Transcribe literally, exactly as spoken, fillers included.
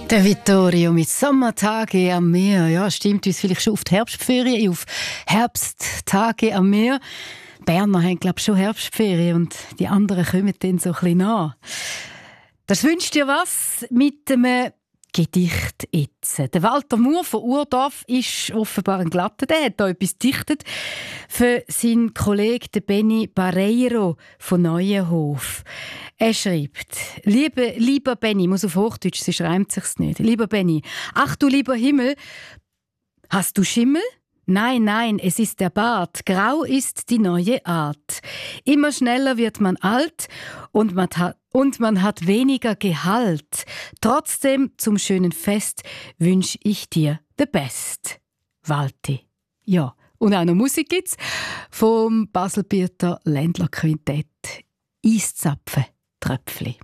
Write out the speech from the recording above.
Der Vittorio mit Sommertage am Meer. Ja, stimmt uns vielleicht schon auf die Herbstferien, auf Herbsttage am Meer. Berner haben, glaube ich, schon Herbstferien und die anderen kommen dann so ein bisschen nach. Das wünscht dir was mit einem Gedicht jetzt. Der Walter Mauer von Urdorf ist offenbar ein Glatter. Der hat da etwas gedichtet für seinen Kollegen Benny Barreiro von Neuenhof. Er schreibt: Liebe, lieber Benny, ich muss auf Hochdeutsch, sonst reimt sich's nicht. Lieber Benny, ach du lieber Himmel, hast du Schimmel? Nein, nein, es ist der Bart. Grau ist die neue Art. Immer schneller wird man alt und man hat, und man hat weniger Gehalt. Trotzdem zum schönen Fest wünsch ich dir the best. Walti. Ja, und auch noch Musik gibt's vom Baselbieter Ländler Quintett. Eiszapfen, Tröpfli.